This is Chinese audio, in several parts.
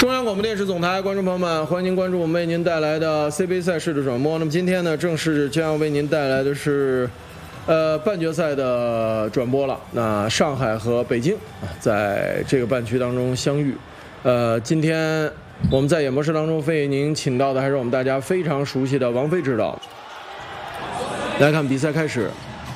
中央广播电视总台观众朋友们，欢迎您关注我们为您带来的 CBA 赛事的转播。那么今天呢，正式将要为您带来的是，半决赛的转播了。那上海和北京啊，在这个半区当中相遇。今天我们在演播室当中为您请到的还是我们大家非常熟悉的王菲指导。来看比赛开始。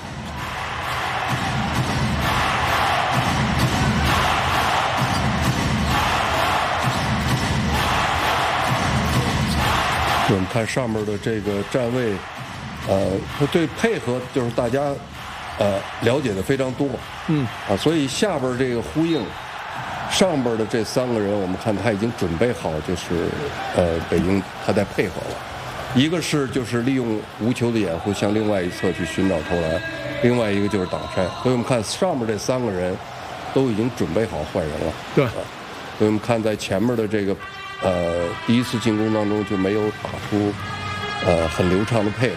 我们看上面的这个站位，对配合就是大家了解的非常多，所以下边这个呼应，上边的这3个人，我们看他已经准备好，就是北京他在配合了，一个是就是利用无球的掩护向另外一侧去寻找投篮，另外一个就是挡拆，所以我们看上面这3个人都已经准备好换人了， 对， 所以我们看在前面的这个。第一次进攻当中就没有打出很流畅的配合。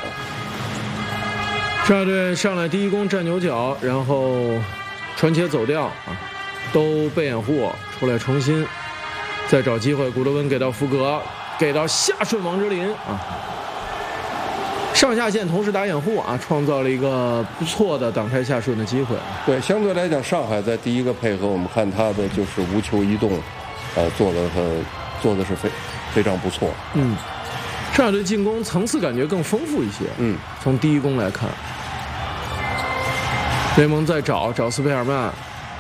上海队上来第一攻站牛角，然后传切走掉啊，都被掩护，出来重新再找机会。古德温给到福格，给到夏顺王哲林啊，上下线同时打掩护啊，创造了一个不错的挡拆夏顺的机会。 对，相对来讲，上海在第一个配合，我们看他的就是无球移动。做的是非常不错。 上海队进攻层次感觉更丰富一些。从第一攻来看，雷蒙在找斯佩尔曼。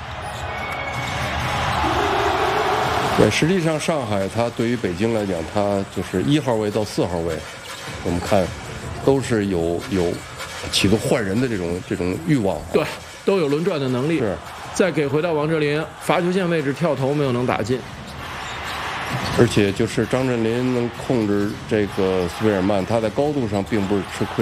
对，实际上上海他对于北京来讲，他就是1号位到4号位，我们看都是有企图换人的这种欲望。 对，都有轮转的能力。 是。 再给回到王哲林，罚球线位置跳投没有能打进。 而且就是张镇麟能控制这个斯佩尔曼，他在高度上并不是吃亏。